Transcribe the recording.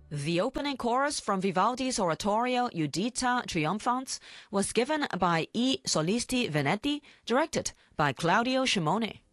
The opening chorus from Vivaldi's oratorio Juditha Triumphans was given by I Solisti Veneti, directed by Claudio Cimone.